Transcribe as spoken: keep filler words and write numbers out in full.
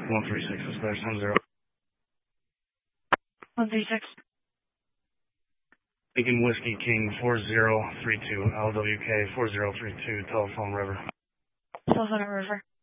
one three six, dispatch ten zero. one three six. Lincoln Whiskey King four zero three two, L W K four zero three two, telephone river. Telephone river.